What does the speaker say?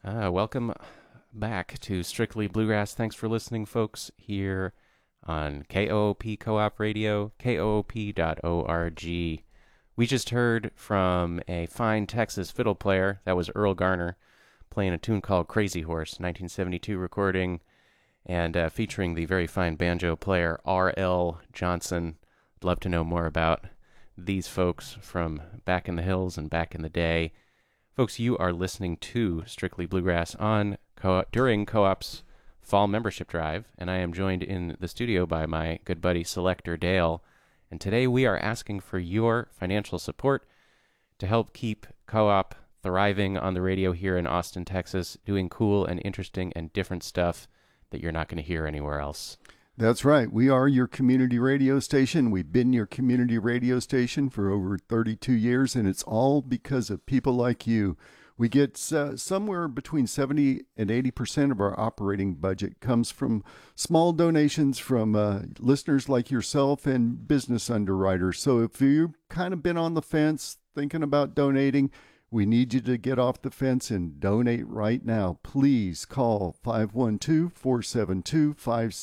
Welcome back to Strictly Bluegrass. Thanks for listening, folks, here on KOOP Co-op Radio, koop.org. We just heard from a fine Texas fiddle player. That was Earl Garner playing a tune called Crazy Horse, 1972 recording, and featuring the very fine banjo player R.L. Johnson. I'd love to know more about these folks from back in the hills and back in the day. Folks, you are listening to Strictly Bluegrass during Co-op's fall membership drive, and I am joined in the studio by my good buddy Selector Dale. And today we are asking for your financial support to help keep Co-op thriving on the radio here in Austin, Texas, doing cool and interesting and different stuff that you're not going to hear anywhere else. That's right. We are your community radio station. We've been your community radio station for over 32 years, and it's all because of people like you. We get somewhere between 70 and 80% of our operating budget comes from small donations from listeners like yourself and business underwriters. So if you've kind of been on the fence thinking about donating, we need you to get off the fence and donate right now. Please call 512-472-5700.